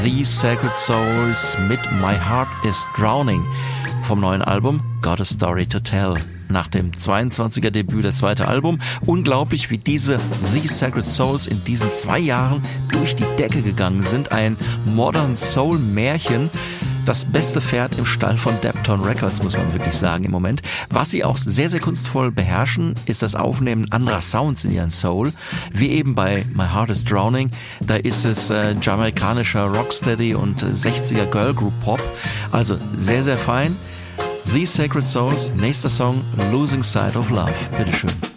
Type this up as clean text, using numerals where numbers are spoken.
These Sacred Souls mit My Heart is Drowning vom neuen Album Got a Story to Tell. Nach dem 22er Debüt das zweite Album. Unglaublich, wie diese These Sacred Souls in diesen 2 Jahren durch die Decke gegangen sind. Ein Modern Soul Märchen. Das beste Pferd im Stall von Daptone Records, muss man wirklich sagen im Moment. Was sie auch sehr, sehr kunstvoll beherrschen, ist das Aufnehmen anderer Sounds in ihren Soul. Wie eben bei My Heart is Drowning. Da ist es jamaikanischer Rocksteady und 60er Girl Group Pop. Also sehr, sehr fein. These Sacred Souls, nächster Song, Losing Sight of Love. Bitteschön.